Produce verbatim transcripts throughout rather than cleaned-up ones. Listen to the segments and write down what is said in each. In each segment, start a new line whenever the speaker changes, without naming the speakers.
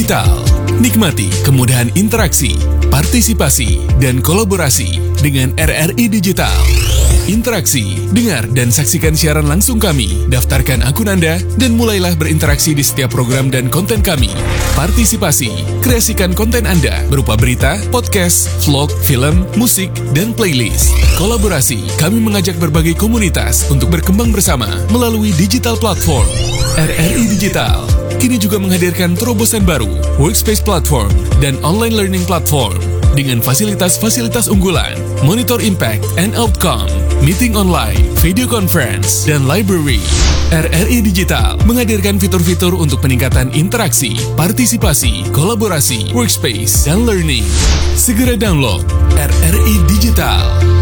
Digital. Nikmati kemudahan interaksi, partisipasi, dan kolaborasi dengan R R I Digital. Interaksi, dengar dan saksikan siaran langsung kami, daftarkan akun Anda, dan mulailah berinteraksi di setiap program dan konten kami. Partisipasi, kreasikan konten Anda berupa berita, podcast, vlog, film, musik, dan playlist. Kolaborasi, kami mengajak berbagai komunitas untuk berkembang bersama melalui digital platform. R R I Digital kini juga menghadirkan terobosan baru, workspace platform, dan online learning platform dengan fasilitas-fasilitas unggulan, monitor impact and outcome, meeting online, video conference, dan library. R R I Digital menghadirkan fitur-fitur untuk peningkatan interaksi, partisipasi, kolaborasi, workspace, dan learning. Segera download R R I Digital.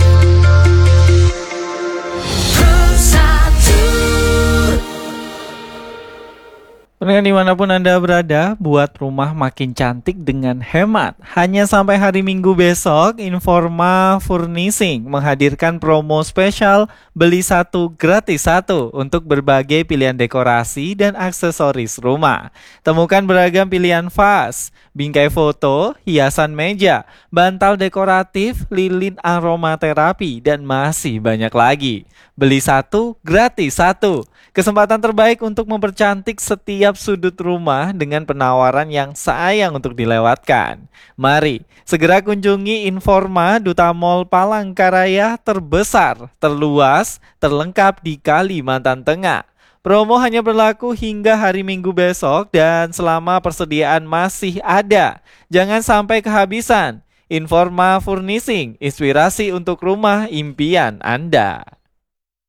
Pendengar dimanapun Anda berada, buat rumah makin cantik dengan hemat. Hanya sampai hari Minggu besok, Informa Furnishing menghadirkan promo spesial beli satu gratis satu untuk berbagai pilihan dekorasi dan aksesoris rumah. Temukan beragam pilihan vas, bingkai foto, hiasan meja, bantal dekoratif, lilin aromaterapi, dan masih banyak lagi. Beli satu, gratis satu. Kesempatan terbaik untuk mempercantik setiap sudut rumah dengan penawaran yang sayang untuk dilewatkan. Mari, segera kunjungi Informa Duta Mall Palangkaraya terbesar, terluas, terlengkap di Kalimantan Tengah. Promo hanya berlaku hingga hari Minggu besok dan selama persediaan masih ada. Jangan sampai kehabisan. Informa Furnishing, inspirasi untuk rumah impian Anda.